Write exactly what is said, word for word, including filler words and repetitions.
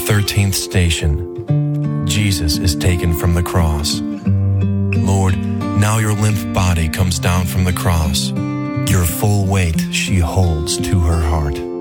thirteenth station, Jesus is taken from the cross. Lord, now your limp body comes down from the cross. Your full weight she holds to her heart.